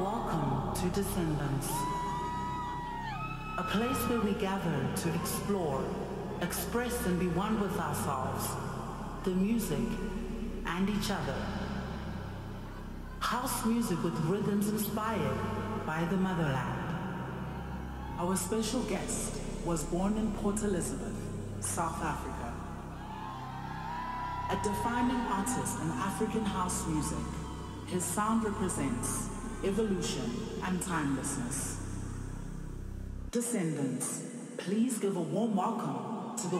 Welcome to Descendants, a place where we gather to explore, express and be one with ourselves, the music and each other. House music with rhythms inspired by the motherland. Our special guest was born in Port Elizabeth, South Africa. A defining artist in African house music, his sound represents evolution and timelessness. Descendants, please give a warm welcome